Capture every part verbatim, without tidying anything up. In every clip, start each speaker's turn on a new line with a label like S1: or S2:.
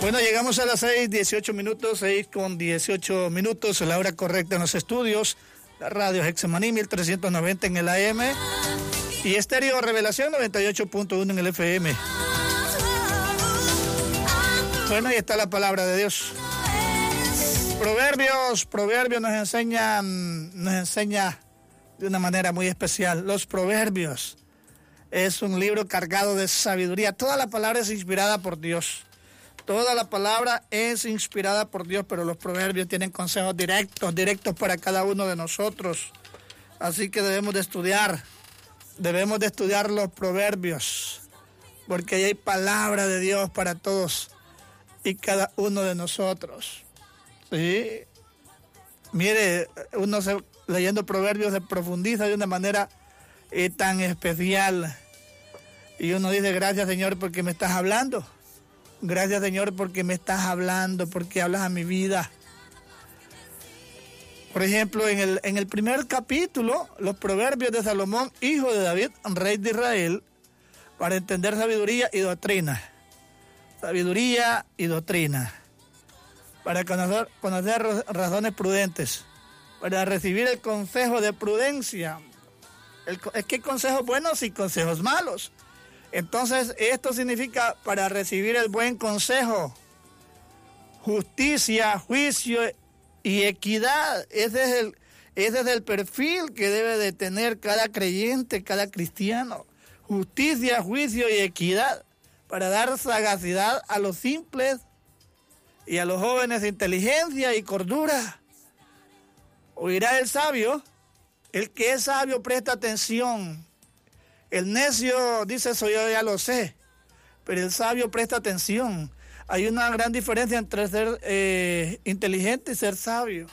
S1: Bueno, llegamos a las seis, dieciocho minutos, seis con dieciocho minutos, la hora correcta en los estudios. La radio Hexemaní mil trescientos noventa en el A M y Estéreo Revelación noventa y ocho punto uno en el F M. Bueno, ahí está la palabra de Dios. Proverbios, Proverbios nos enseñan, nos enseña de una manera muy especial. Los Proverbios es un libro cargado de sabiduría. Toda la palabra es inspirada por Dios. Toda la palabra es inspirada por Dios, pero los proverbios tienen consejos directos, directos para cada uno de nosotros. Así que debemos de estudiar, debemos de estudiar los proverbios, porque ahí hay palabra de Dios para todos y cada uno de nosotros. ¿Sí? Mire, uno se, leyendo proverbios se profundiza de una manera eh, tan especial. Y uno dice, gracias Señor porque me estás hablando. Gracias Señor porque me estás hablando, porque hablas a mi vida. Por ejemplo, en el, en el primer capítulo, los proverbios de Salomón, hijo de David, rey de Israel, para entender sabiduría y doctrina. Sabiduría y doctrina. Para conocer, conocer razones prudentes. Para recibir el consejo de prudencia. El, es que hay consejos buenos y consejos malos. Entonces, esto significa para recibir el buen consejo, justicia, juicio y equidad. Ese es el, ese es el perfil que debe de tener cada creyente, cada cristiano. Justicia, juicio y equidad para dar sagacidad a los simples y a los jóvenes inteligencia y cordura. Oirá el sabio, el que es sabio presta atención. El necio dice, eso yo ya lo sé, pero el sabio presta atención. Hay una gran diferencia entre ser eh, inteligente y ser sabio.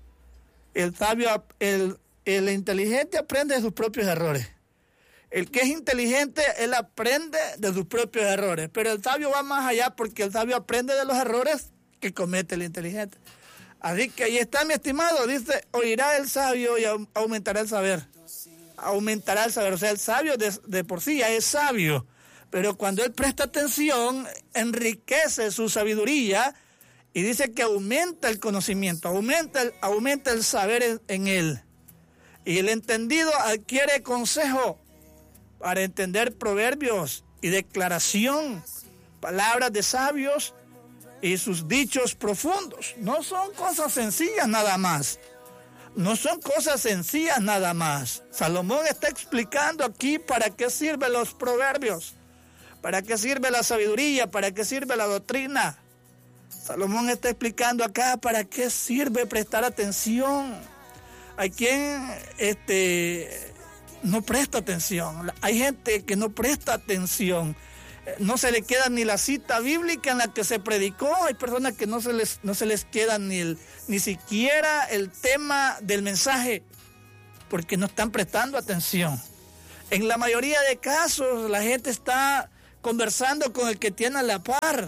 S1: El sabio, el, el inteligente aprende de sus propios errores. El que es inteligente, él aprende de sus propios errores. Pero el sabio va más allá porque el sabio aprende de los errores que comete el inteligente. Así que ahí está, mi estimado, dice, oirá el sabio y aumentará el saber. Aumentará el saber, o sea, el sabio de, de por sí ya es sabio, pero cuando él presta atención, enriquece su sabiduría y dice que aumenta el conocimiento, aumenta el, aumenta el saber en, en él. Y el entendido adquiere consejo para entender proverbios y declaración, palabras de sabios y sus dichos profundos. No son cosas sencillas nada más. No son cosas sencillas nada más. Salomón está explicando aquí para qué sirven los proverbios, para qué sirve la sabiduría, para qué sirve la doctrina. Salomón está explicando acá para qué sirve prestar atención. Hay quien este, no presta atención. Hay gente que no presta atención. No se le queda ni la cita bíblica en la que se predicó. Hay personas que no se les, no se les queda ni, el, ni siquiera el tema del mensaje porque no están prestando atención. En la mayoría de casos la gente está conversando con el que tiene a la par.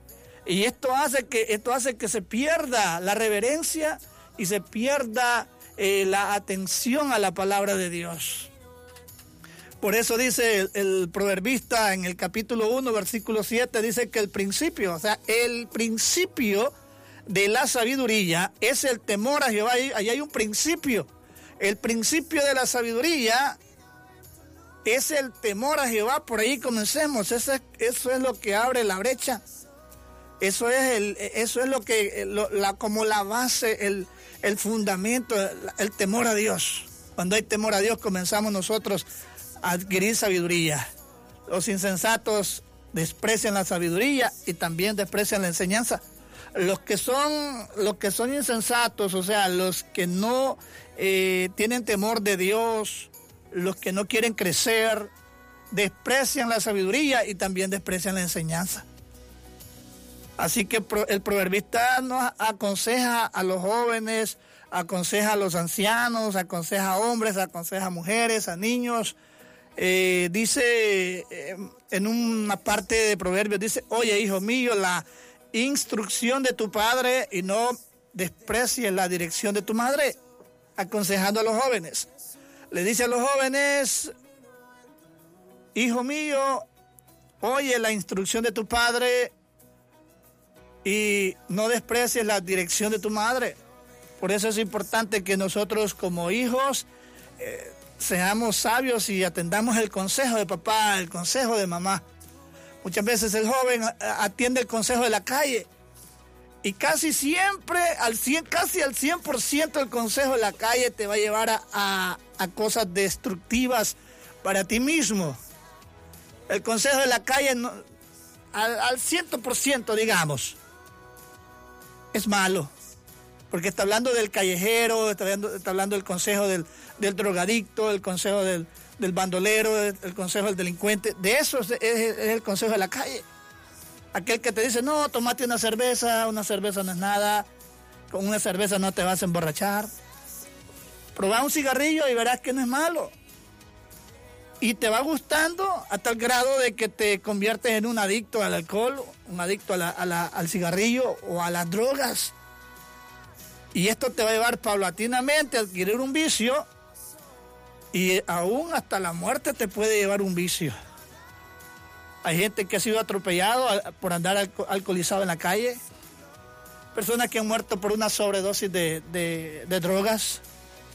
S1: Y esto hace que, esto hace que se pierda la reverencia y se pierda eh, la atención a la palabra de Dios. Por eso dice el, el proverbista en el capítulo uno, versículo siete, dice que el principio, o sea, el principio de la sabiduría es el temor a Jehová. Ahí, ahí hay un principio. El principio de la sabiduría es el temor a Jehová. Por ahí comencemos. Eso es, eso es lo que abre la brecha. Eso es, el, eso es lo que, lo, la, como la base, el, el fundamento, el, el temor a Dios. Cuando hay temor a Dios comenzamos nosotros adquirir sabiduría. Los insensatos desprecian la sabiduría y también desprecian la enseñanza. Los que son, los que son insensatos, o sea, los que no eh, tienen temor de Dios, los que no quieren crecer, desprecian la sabiduría y también desprecian la enseñanza. Así que el proverbista nos aconseja a los jóvenes, aconseja a los ancianos, aconseja a hombres, aconseja a mujeres, a niños. Eh, dice eh, en una parte de Proverbios, dice, oye hijo mío, la instrucción de tu padre y no desprecies la dirección de tu madre, aconsejando a los jóvenes. Le dice a los jóvenes, hijo mío, oye la instrucción de tu padre y no desprecies la dirección de tu madre. Por eso es importante que nosotros como hijos eh, seamos sabios y atendamos el consejo de papá, el consejo de mamá. Muchas veces el joven atiende el consejo de la calle y casi siempre, al cien, casi al cien por ciento el consejo de la calle te va a llevar a, a, a cosas destructivas para ti mismo. El consejo de la calle no, al, al cien por ciento, digamos, es malo. Porque está hablando del callejero, está hablando, está hablando del consejo del, del drogadicto, el consejo del, del bandolero, el, el consejo del delincuente. De eso es, es, es el consejo de la calle. Aquel que te dice, no, tomate una cerveza, una cerveza no es nada, con una cerveza no te vas a emborrachar. Probá un cigarrillo y verás que no es malo. Y te va gustando a tal grado de que te conviertes en un adicto al alcohol, un adicto a la, a la, al cigarrillo o a las drogas. Y esto te va a llevar paulatinamente a adquirir un vicio y aún hasta la muerte te puede llevar un vicio. Hay gente que ha sido atropellado por andar alco- alcoholizado en la calle, personas que han muerto por una sobredosis de, de, de drogas.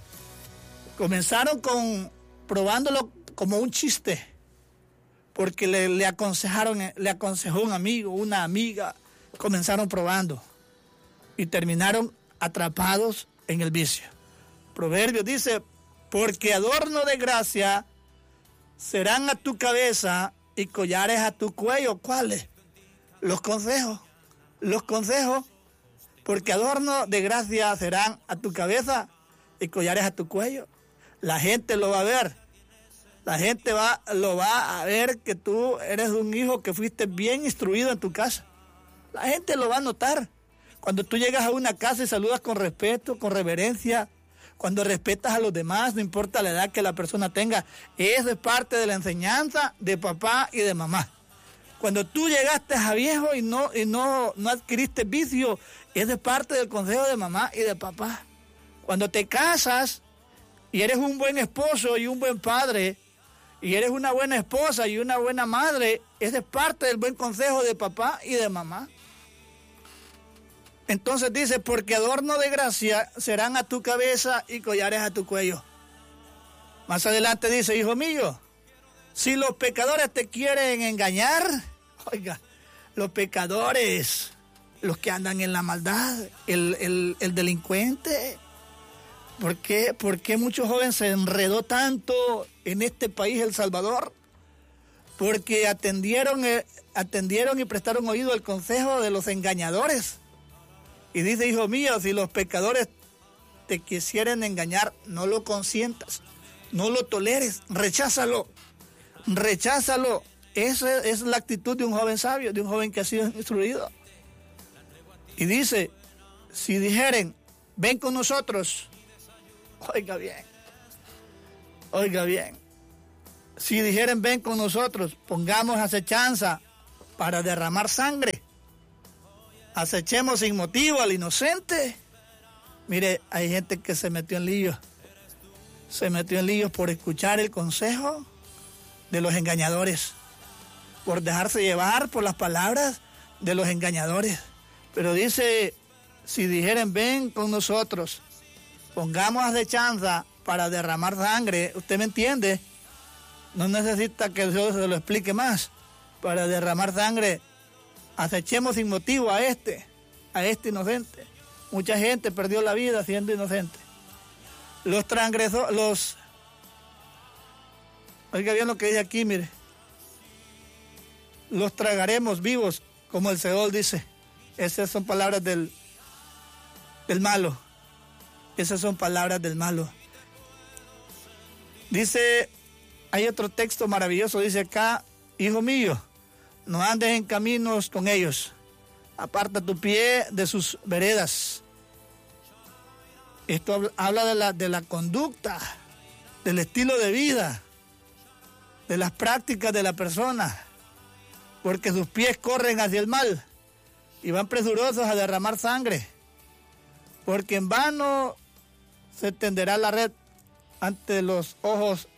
S1: Comenzaron con probándolo como un chiste, porque le, le aconsejaron, le aconsejó un amigo, una amiga, comenzaron probando y terminaron atrapados en el vicio. Proverbios dice, porque adorno de gracia serán a tu cabeza y collares a tu cuello. ¿Cuáles? Los consejos. Los consejos, porque adorno de gracia serán a tu cabeza y collares a tu cuello. La gente lo va a ver. La gente va, lo va a ver que tú eres un hijo que fuiste bien instruido en tu casa. La gente lo va a notar. Cuando tú llegas a una casa y saludas con respeto, con reverencia, cuando respetas a los demás, no importa la edad que la persona tenga, eso es parte de la enseñanza de papá y de mamá. Cuando tú llegaste a viejo y no, y no, no adquiriste vicio, eso es parte del consejo de mamá y de papá. Cuando te casas y eres un buen esposo y un buen padre, y eres una buena esposa y una buena madre, eso es parte del buen consejo de papá y de mamá. Entonces dice, porque adorno de gracia serán a tu cabeza y collares a tu cuello. Más adelante dice, hijo mío, si los pecadores te quieren engañar, oiga, los pecadores, los que andan en la maldad, el, el, el delincuente, ¿por qué, ¿por qué muchos jóvenes se enredó tanto en este país, El Salvador? Porque atendieron, eh, atendieron y prestaron oído al consejo de los engañadores. Y dice, hijo mío, si los pecadores te quisieren engañar, no lo consientas, no lo toleres, recházalo, recházalo. Esa es la actitud de un joven sabio, de un joven que ha sido instruido. Y dice, si dijeren, ven con nosotros, oiga bien, oiga bien, si dijeren, ven con nosotros, pongamos acechanza para derramar sangre. Acechemos sin motivo al inocente. Mire, hay gente que se metió en líos. Se metió en líos por escuchar el consejo de los engañadores. Por dejarse llevar por las palabras de los engañadores. Pero dice, si dijeren, ven con nosotros, pongamos acechanza para derramar sangre. ¿Usted me entiende? No necesita que Dios se lo explique más. Para derramar sangre, acechemos sin motivo a este, a este inocente. Mucha gente perdió la vida siendo inocente. Los transgresores, los... Oiga bien lo que dice aquí, mire. Los tragaremos vivos, como el Seol dice. Esas son palabras del, del malo. Esas son palabras del malo. Dice, hay otro texto maravilloso, dice acá, hijo mío, no andes en caminos con ellos. Aparta tu pie de sus veredas. Esto habla de la, de la conducta, del estilo de vida, de las prácticas de la persona. Porque sus pies corren hacia el mal y van presurosos a derramar sangre. Porque en vano se tenderá la red ante los ojos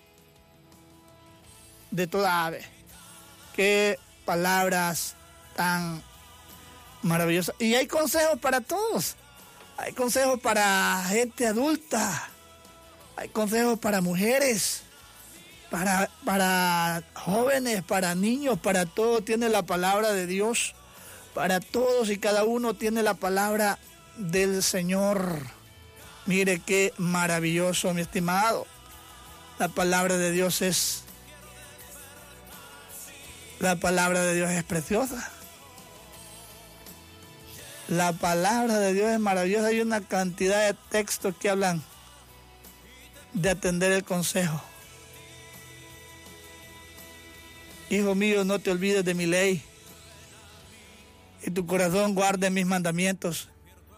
S1: de toda ave. Qué palabras tan, maravillosa. Y hay consejos para todos. Hay consejos para gente adulta. Hay consejos para mujeres, para, para jóvenes, para niños, para todos tiene la palabra de Dios. Para todos y cada uno tiene la palabra del Señor. Mire qué maravilloso, mi estimado. La palabra de Dios es... La palabra de Dios es preciosa. La palabra de Dios es maravillosa. Hay una cantidad de textos que hablan de atender el consejo. Hijo mío, no te olvides de mi ley, y tu corazón guarde mis mandamientos.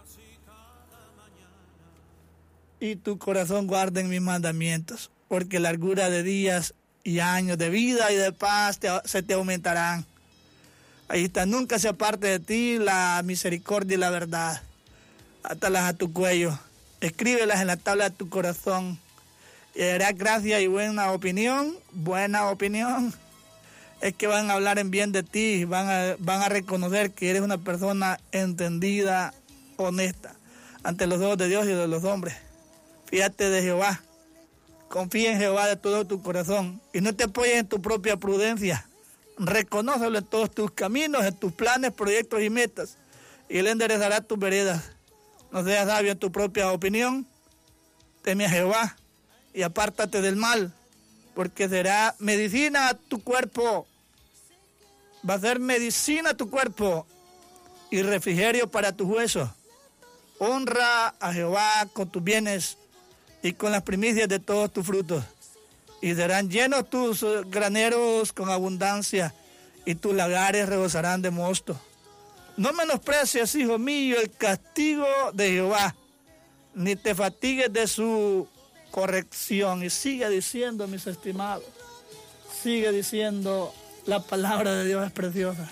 S1: Y tu corazón guarde mis mandamientos, porque largura de días y años de vida y de paz te, se te aumentarán. Ahí está, nunca se aparte de ti la misericordia y la verdad. Átalas a tu cuello, escríbelas en la tabla de tu corazón, y harás gracia y buena opinión, buena opinión. Es que van a hablar en bien de ti, van a, van a reconocer que eres una persona entendida, honesta, ante los ojos de Dios y de los hombres. Fíjate de Jehová, confía en Jehová de todo tu corazón y no te apoyes en tu propia prudencia. Reconócelo en todos tus caminos, en tus planes, proyectos y metas, y Él enderezará tus veredas. No seas sabio en tu propia opinión, teme a Jehová y apártate del mal, porque será medicina a tu cuerpo. Va a ser medicina a tu cuerpo y refrigerio para tus huesos. Honra a Jehová con tus bienes y con las primicias de todos tus frutos, y serán llenos tus graneros con abundancia, y tus lagares rebosarán de mosto. No menosprecies, hijo mío, el castigo de Jehová, ni te fatigues de su corrección. Y sigue diciendo, mis estimados, sigue diciendo, la palabra de Dios es preciosa,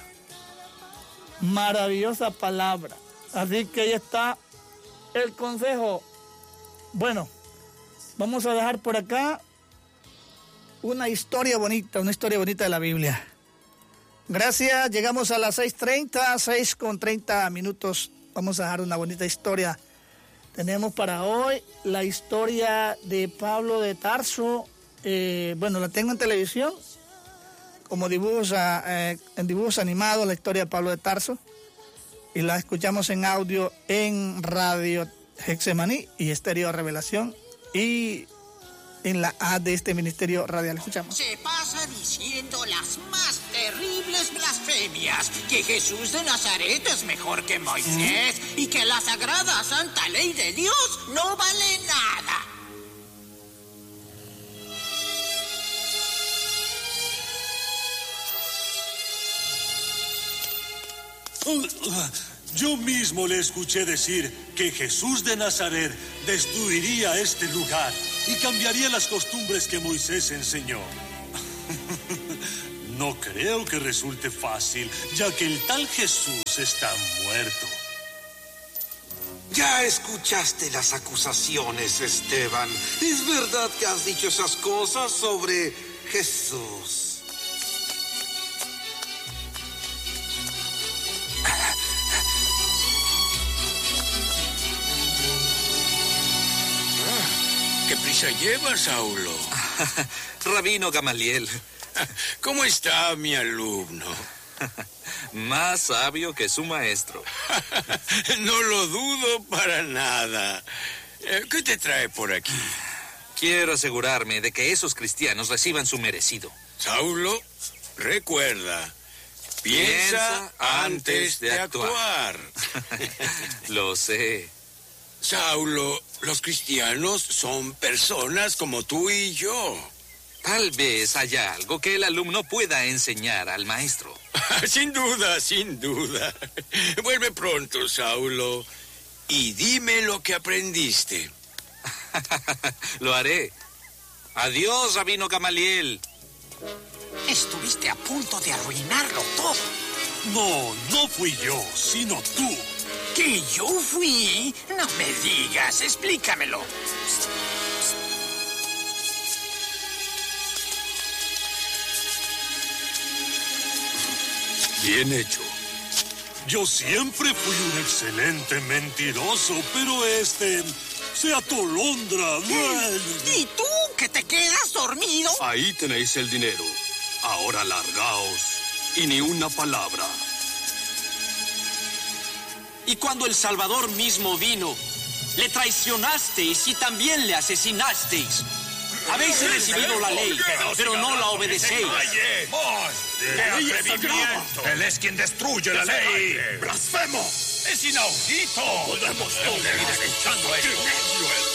S1: maravillosa palabra. Así que ahí está el consejo. Bueno, vamos a dejar por acá una historia bonita, una historia bonita de la Biblia. Gracias, llegamos a las seis treinta, seis con treinta minutos. Vamos a dejar una bonita historia. Tenemos para hoy la historia de Pablo de Tarso. Eh, bueno, la tengo en televisión, como dibujos, eh, en dibujos animados, la historia de Pablo de Tarso. Y la escuchamos en audio en Radio Hexemaní y Estéreo Revelación. Y en la A de este ministerio radial. Escuchamos.
S2: Se pasa diciendo las más terribles blasfemias, que Jesús de Nazaret es mejor que Moisés y que la sagrada santa ley de Dios no vale nada.
S3: Yo mismo le escuché decir que Jesús de Nazaret destruiría este lugar y cambiaría las costumbres que Moisés enseñó. No creo que resulte fácil, ya que el tal Jesús está muerto.
S4: Ya escuchaste las acusaciones, Esteban. ¿Es verdad que has dicho esas cosas sobre Jesús?
S5: ¿Qué prisa llevas, Saulo?
S4: Rabino Gamaliel.
S5: ¿Cómo está mi alumno?
S4: Más sabio que su maestro.
S5: No lo dudo para nada. ¿Qué te trae por aquí?
S4: Quiero asegurarme de que esos cristianos reciban su merecido.
S5: Saulo, recuerda, piensa, piensa antes de actuar. actuar.
S4: Lo sé.
S5: Saulo, los cristianos son personas como tú y yo.
S4: Tal vez haya algo que el alumno pueda enseñar al maestro.
S5: Sin duda, sin duda. Vuelve pronto, Saulo, y dime lo que aprendiste.
S4: Lo haré. Adiós, Rabino Gamaliel.
S2: Estuviste a punto de arruinarlo todo.
S3: No, no fui yo, sino tú.
S2: ¿Que yo fui? No me digas, explícamelo.
S5: Bien hecho.
S3: Yo siempre fui un excelente mentiroso, pero este se atolondra.
S2: ¿Y tú, que te quedas dormido?
S6: Ahí tenéis el dinero. Ahora largaos y ni una palabra.
S7: Y cuando el Salvador mismo vino, le traicionasteis y también le asesinasteis. Habéis recibido la ley, pero no la obedecéis.
S8: ¡Qué atrevimiento! Él es quien destruye la ley.
S6: ¡Blasfemo!
S8: ¡Es inaudito! ¡Podemos seguir escuchando esto!